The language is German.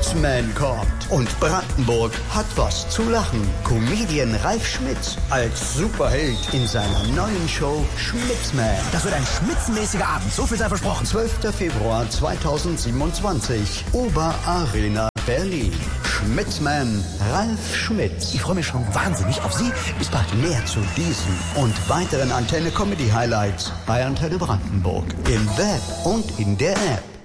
Schmitzman kommt. Und Brandenburg hat was zu lachen. Comedian Ralf Schmitz als Superheld in seiner neuen Show Schmitzman. Das wird ein schmitzenmäßiger Abend, so viel sei versprochen. 12. Februar 2027, Oberarena Berlin. Schmitzman, Ralf Schmitz. Ich freue mich schon wahnsinnig auf Sie. Bis bald. Mehr zu diesen und weiteren Antenne Comedy Highlights bei Antenne Brandenburg. Im Web und in der App.